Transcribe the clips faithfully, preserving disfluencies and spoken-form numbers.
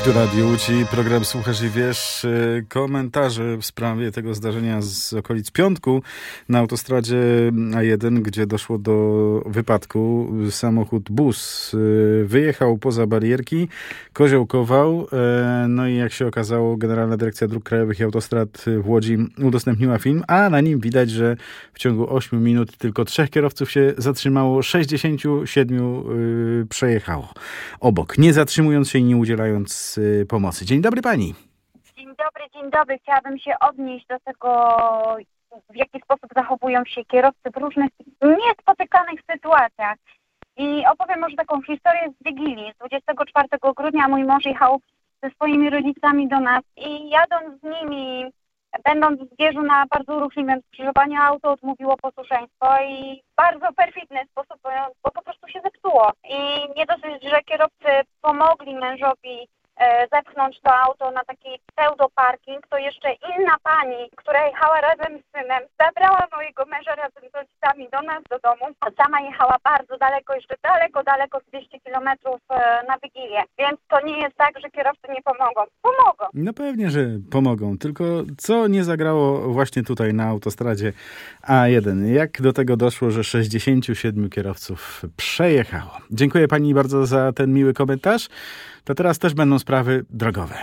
Tu Radio Łódź i program Słuchasz i Wiesz. Komentarze w sprawie tego zdarzenia z okolic piątku na autostradzie A jeden, gdzie doszło do wypadku. Samochód, bus wyjechał poza barierki, koziołkował. No i jak się okazało, Generalna Dyrekcja Dróg Krajowych i Autostrad w Łodzi udostępniła film, a na nim widać, że w ciągu ośmiu minut tylko trzech kierowców się zatrzymało, sześćdziesięciu siedmiu przejechało obok, nie zatrzymując się i nie udzielając pomocy. Dzień dobry pani. Dzień dobry, dzień dobry. Chciałabym się odnieść do tego, w jaki sposób zachowują się kierowcy w różnych niespotykanych sytuacjach. I opowiem może taką historię z Wigilii. Z dwudziestego czwartego grudnia mój mąż jechał ze swoimi rodzicami do nas i jadąc z nimi, będąc w Zgierzu na bardzo ruchliwym skrzyżowaniu, auto odmówiło posłuszeństwo i w bardzo perfidny sposób, bo po prostu się zepsuło. I nie dosyć, że kierowcy pomogli mężowi e, zepchnąć to auto na taki pseudo-parking, to jeszcze inna pani, która jechała razem z synem, zabrała mojego męża razem z rodzicami do nas, do domu, a sama jechała bardzo daleko, jeszcze daleko, daleko, dwieście kilometrów e, na Wigilię. Więc to nie jest tak, że kierowcy nie pomogą. Pomogą. No pewnie, że pomogą, tylko co nie zagrało właśnie tutaj na autostradzie A jeden? Jak do tego doszło, że sześćdziesięciu siedmiu kierowców przejechało? Dziękuję pani bardzo za ten miły komentarz. To teraz też będą sprawy drogowe.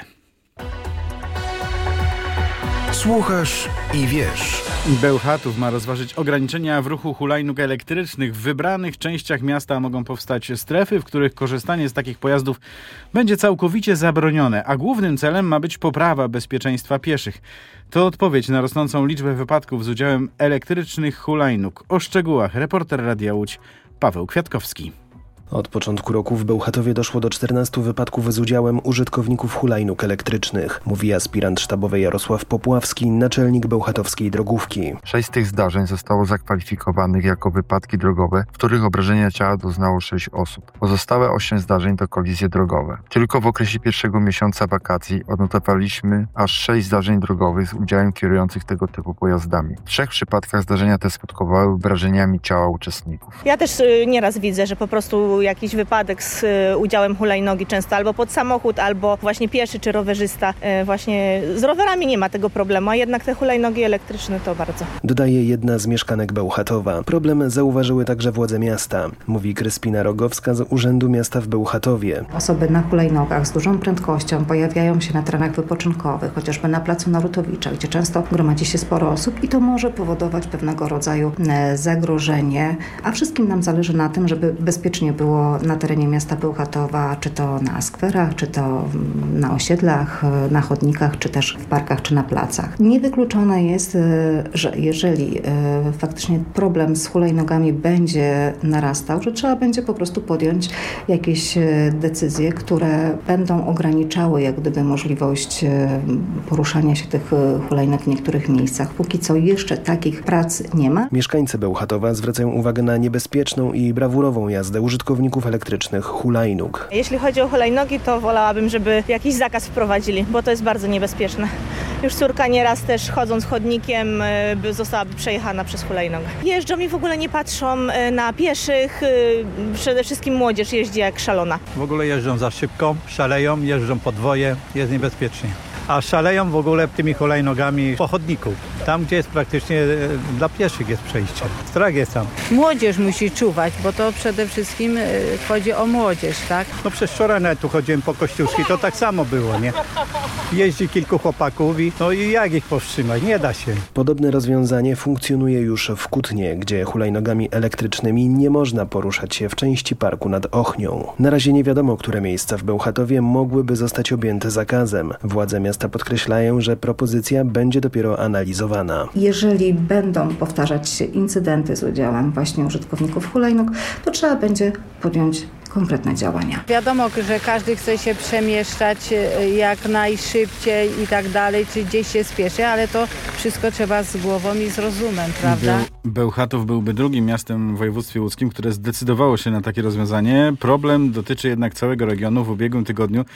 Słuchasz i wiesz. Bełchatów ma rozważyć ograniczenia w ruchu hulajnóg elektrycznych. W wybranych częściach miasta mogą powstać strefy, w których korzystanie z takich pojazdów będzie całkowicie zabronione, a głównym celem ma być poprawa bezpieczeństwa pieszych. To odpowiedź na rosnącą liczbę wypadków z udziałem elektrycznych hulajnóg. O szczegółach reporter Radia Łódź Paweł Kwiatkowski. Od początku roku w Bełchatowie doszło do czternastu wypadków z udziałem użytkowników hulajnóg elektrycznych, mówi aspirant sztabowy Jarosław Popławski, naczelnik bełchatowskiej drogówki. Sześć z tych zdarzeń zostało zakwalifikowanych jako wypadki drogowe, w których obrażenia ciała doznało sześć osób. Pozostałe osiem zdarzeń to kolizje drogowe. Tylko w okresie pierwszego miesiąca wakacji odnotowaliśmy aż sześć zdarzeń drogowych z udziałem kierujących tego typu pojazdami. W trzech przypadkach zdarzenia te skutkowały obrażeniami ciała uczestników. Ja też y, nieraz widzę, że po prostu jakiś wypadek z y, udziałem hulajnogi, często albo pod samochód, albo właśnie pieszy czy rowerzysta. Y, właśnie z rowerami nie ma tego problemu, a jednak te hulajnogi elektryczne to bardzo. Dodaje jedna z mieszkanek Bełchatowa. Problem zauważyły także władze miasta, mówi Kryspina Rogowska z Urzędu Miasta w Bełchatowie. Osoby na hulajnogach z dużą prędkością pojawiają się na terenach wypoczynkowych, chociażby na placu Narutowicza, gdzie często gromadzi się sporo osób i to może powodować pewnego rodzaju e, zagrożenie, a wszystkim nam zależy na tym, żeby bezpiecznie było na terenie miasta Bełchatowa, czy to na skwerach, czy to na osiedlach, na chodnikach, czy też w parkach, czy na placach. Niewykluczone jest, że jeżeli faktycznie problem z hulajnogami będzie narastał, że trzeba będzie po prostu podjąć jakieś decyzje, które będą ograniczały jak gdyby możliwość poruszania się tych hulajnóg w niektórych miejscach. Póki co jeszcze takich prac nie ma. Mieszkańcy Bełchatowa zwracają uwagę na niebezpieczną i brawurową jazdę użytkowników elektrycznych hulajnóg. Jeśli chodzi o hulajnogi, to wolałabym, żeby jakiś zakaz wprowadzili, bo to jest bardzo niebezpieczne. Już córka nieraz też chodząc chodnikiem by zostałaby przejechana przez hulajnogę. Jeżdżą i w ogóle nie patrzą na pieszych, przede wszystkim młodzież jeździ jak szalona. W ogóle jeżdżą za szybko, szaleją, jeżdżą podwoje, jest niebezpiecznie. A szaleją w ogóle tymi hulajnogami po chodniku. Tam, gdzie jest praktycznie dla pieszych jest przejście. Strach jest tam. Młodzież musi czuwać, bo to przede wszystkim chodzi o młodzież, tak? No przez wczoraj nawet tu chodziłem po Kościuszki, to tak samo było, nie? Jeździ kilku chłopaków i no i jak ich powstrzymać? Nie da się. Podobne rozwiązanie funkcjonuje już w Kutnie, gdzie hulajnogami elektrycznymi nie można poruszać się w części parku nad Ochnią. Na razie nie wiadomo, które miejsca w Bełchatowie mogłyby zostać objęte zakazem. Władze miasta podkreślają, że propozycja będzie dopiero analizowana. Jeżeli będą powtarzać się incydenty z udziałem właśnie użytkowników hulajnóg, to trzeba będzie podjąć konkretne działania. Wiadomo, że każdy chce się przemieszczać jak najszybciej i tak dalej, czy gdzieś się spieszy, ale to wszystko trzeba z głową i z rozumem, prawda? Be- Bełchatów byłby drugim miastem w województwie łódzkim, które zdecydowało się na takie rozwiązanie. Problem dotyczy jednak całego regionu. W ubiegłym tygodniu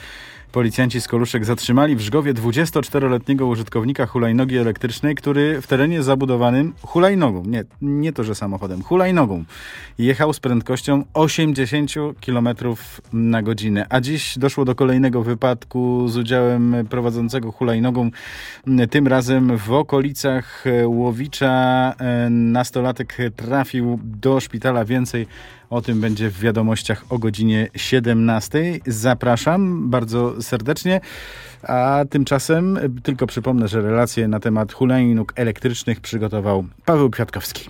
Policjanci z Koluszek zatrzymali w Żgowie dwudziestoczteroletniego użytkownika hulajnogi elektrycznej, który w terenie zabudowanym hulajnogą, nie, nie to, że samochodem, hulajnogą, jechał z prędkością osiemdziesiąt kilometrów na godzinę. A dziś doszło do kolejnego wypadku z udziałem prowadzącego hulajnogą. Tym razem w okolicach Łowicza nastolatek trafił do szpitala. Więcej o tym będzie w wiadomościach o godzinie siedemnastej. Zapraszam bardzo serdecznie. A tymczasem tylko przypomnę, że relacje na temat hulajnóg elektrycznych przygotował Paweł Kwiatkowski.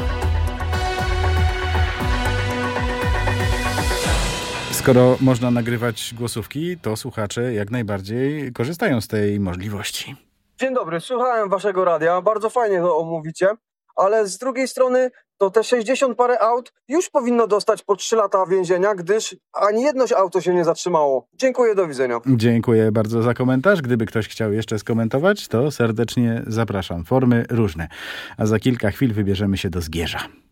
Skoro można nagrywać głosówki, to słuchacze jak najbardziej korzystają z tej możliwości. Dzień dobry, słuchałem waszego radia, bardzo fajnie to omówicie, ale z drugiej strony to te sześćdziesiąt parę aut już powinno dostać po trzy lata więzienia, gdyż ani jedno auto się nie zatrzymało. Dziękuję, do widzenia. Dziękuję bardzo za komentarz. Gdyby ktoś chciał jeszcze skomentować, to serdecznie zapraszam. Formy różne. A za kilka chwil wybierzemy się do Zgierza.